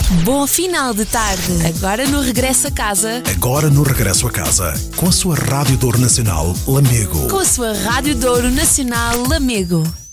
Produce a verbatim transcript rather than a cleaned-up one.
Bom final de tarde. Agora no regresso a casa. Agora no regresso a casa, com a sua Rádio Douro Nacional Lamego. Com a sua Rádio Douro Nacional Lamego.